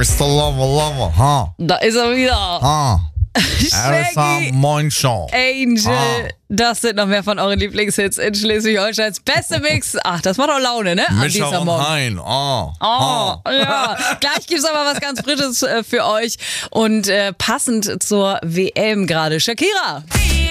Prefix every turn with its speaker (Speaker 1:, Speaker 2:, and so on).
Speaker 1: Mr. Lover, ha.
Speaker 2: Da ist er wieder.
Speaker 1: Ha.
Speaker 2: Shaggy,
Speaker 1: Moin Show.
Speaker 2: Angel. Das sind noch mehr von euren Lieblingshits in Schleswig-Holsteins beste Mix. Ach, das macht auch Laune, ne? Am
Speaker 1: Mischa und
Speaker 2: Dienstagmorgen.
Speaker 1: Hein.
Speaker 2: Ja. Gleich gibt's aber was ganz Frisches für euch und passend zur WM gerade. Shakira.